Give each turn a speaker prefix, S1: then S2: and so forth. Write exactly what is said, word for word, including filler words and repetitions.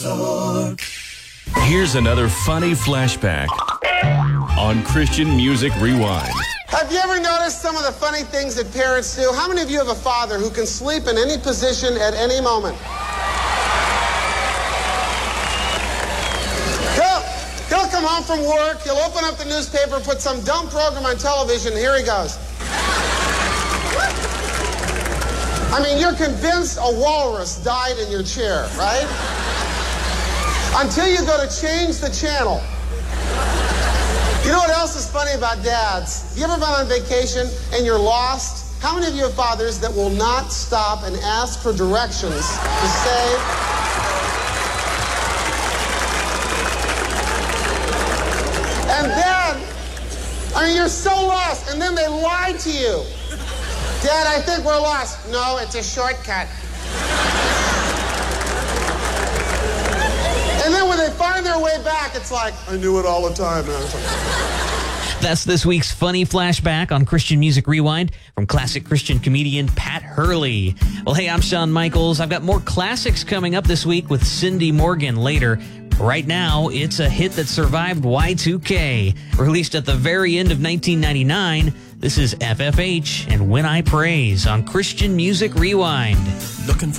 S1: Here's another funny flashback on Christian Music Rewind.
S2: Have you ever noticed some of the funny things that parents do? How many of you have a father who can sleep in any position at any moment? He'll, he'll come home from work, he'll open up the newspaper, put some dumb program on television, here he goes. I mean, you're convinced a walrus died in your chair, right? Until you go to change the channel. You know what else is funny about dads? You ever been on vacation and you're lost? How many of you have fathers that will not stop and ask for directions to say? And then, I mean, you're so lost, and then they lie to you. Dad, I think we're lost. No, it's a shortcut. And then when they find their way back, it's like, I knew it all the time, man.
S3: That's this week's funny flashback on Christian Music Rewind from classic Christian comedian Pat Hurley. Well, hey, I'm Shawn Michaels. I've got more classics coming up this week with Cindy Morgan later. Right now, it's a hit that survived Y two K. Released at the very end of nineteen ninety-nine, this is F F H and When I Praise on Christian Music Rewind.
S4: Looking for